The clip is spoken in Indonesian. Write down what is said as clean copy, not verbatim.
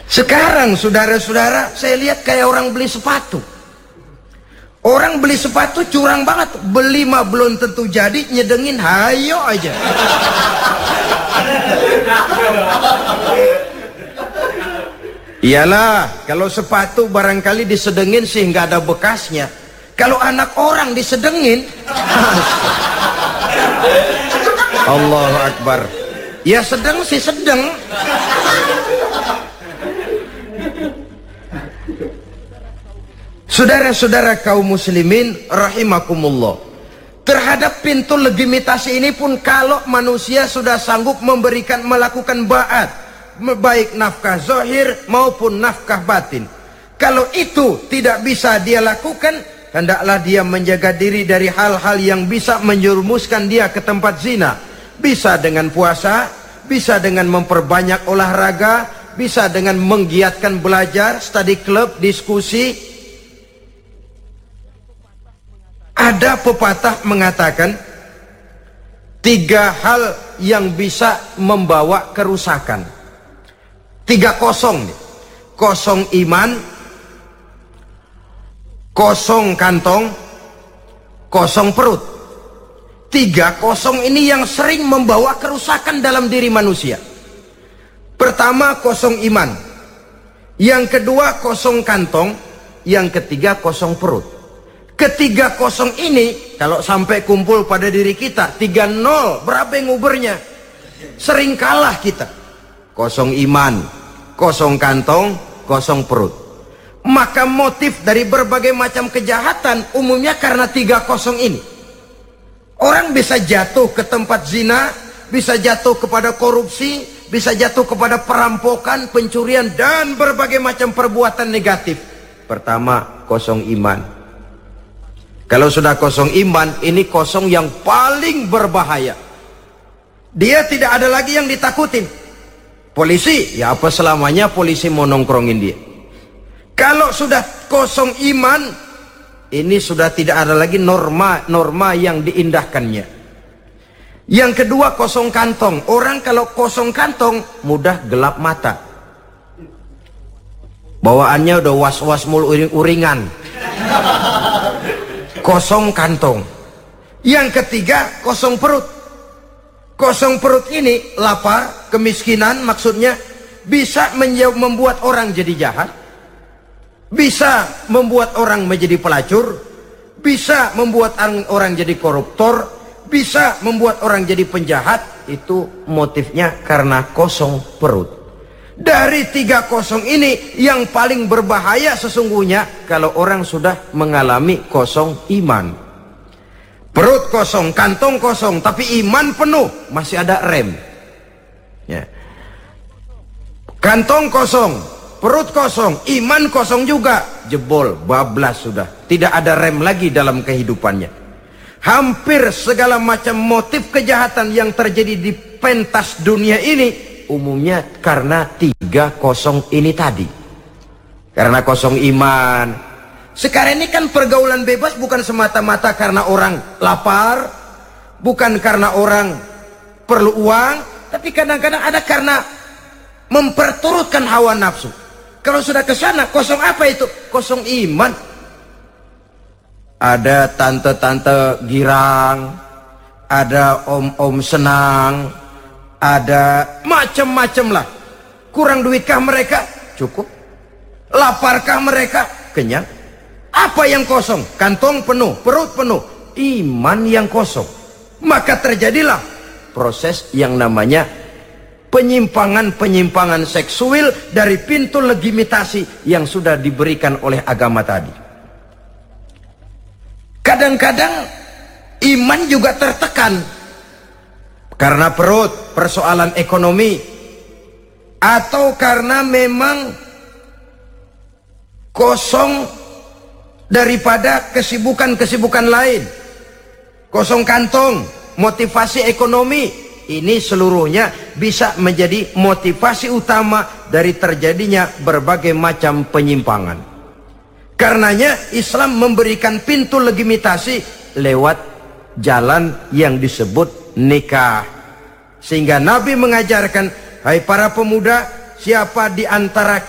Sekarang saudara-saudara, saya lihat kayak orang beli sepatu. Orang beli sepatu curang banget, beli mah belum tentu jadi, nyedengin hayo aja. Iyalah, kalau sepatu barangkali disedengin sih nggak ada bekasnya. Kalau anak orang disedengin, Allahu Akbar. Ya sedang sih sedang. Saudara-saudara kaum muslimin rahimakumullah, terhadap pintu legitimasi ini pun kalau manusia sudah sanggup melakukan ba'at, baik nafkah zahir maupun nafkah batin, kalau itu tidak bisa dia lakukan, hendaklah dia menjaga diri dari hal-hal yang bisa menjerumuskan dia ke tempat zina. Bisa dengan puasa, bisa dengan memperbanyak olahraga, bisa dengan menggiatkan belajar, study club, diskusi. Ada pepatah mengatakan 3 hal yang bisa membawa kerusakan. 3 kosong. Kosong iman, kosong kantong, kosong perut. 3 kosong ini yang sering membawa kerusakan dalam diri manusia. Pertama, kosong iman. Yang kedua, kosong kantong. Yang ketiga, kosong perut. Ketiga kosong ini kalau sampai kumpul pada diri kita 3-0, berapa yang ngubernya? Sering kalah kita. Kosong iman, kosong kantong, kosong perut. Maka motif dari berbagai macam kejahatan umumnya karena 3 kosong ini. Orang bisa jatuh ke tempat zina, bisa jatuh kepada korupsi, bisa jatuh kepada perampokan, pencurian, dan berbagai macam perbuatan negatif. Pertama, kosong iman. Kalau sudah kosong iman, ini kosong yang paling berbahaya. Dia tidak ada lagi yang ditakutin. Polisi, ya apa selamanya polisi mau nongkrongin dia. Kalau sudah kosong iman, ini sudah tidak ada lagi norma yang diindahkannya. Yang kedua, kosong kantong. Orang kalau kosong kantong mudah gelap mata. Bawaannya udah was-was mulu uringan. Kosong kantong. Yang ketiga, kosong perut. Kosong perut ini lapar, kemiskinan maksudnya, bisa membuat orang jadi jahat, bisa membuat orang menjadi pelacur, bisa membuat orang jadi koruptor, bisa membuat orang jadi penjahat. Itu motifnya karena kosong perut. Dari 3 kosong ini yang paling berbahaya sesungguhnya kalau orang sudah mengalami kosong iman. Perut kosong, kantong kosong, tapi iman penuh, masih ada rem. Ya. Kantong kosong, perut kosong, iman kosong juga, jebol, bablas sudah. Tidak ada rem lagi dalam kehidupannya. Hampir segala macam motif kejahatan yang terjadi di pentas dunia ini umumnya karena 3 kosong ini tadi. Karena kosong iman. Sekarang ini kan pergaulan bebas bukan semata-mata karena orang lapar, bukan karena orang perlu uang, tapi kadang-kadang ada karena memperturutkan hawa nafsu. Kalau sudah ke sana, kosong apa itu? Kosong iman. Ada tante-tante girang, ada om-om senang, ada macam-macam lah. Kurang duitkah mereka? Cukup. Laparkah mereka? Kenyang. Apa yang kosong? Kantong penuh, perut penuh, iman yang kosong. Maka terjadilah proses yang namanya penyimpangan-penyimpangan seksual dari pintu legitimasi yang sudah diberikan oleh agama tadi. Kadang-kadang iman juga tertekan karena perut, persoalan ekonomi, atau karena memang kosong daripada kesibukan-kesibukan lain. Kosong kantong, motivasi ekonomi, ini seluruhnya bisa menjadi motivasi utama dari terjadinya berbagai macam penyimpangan. Karenanya Islam memberikan pintu legitimasi lewat jalan yang disebut nikah. Sehingga Nabi mengajarkan, hai para pemuda, siapa di antara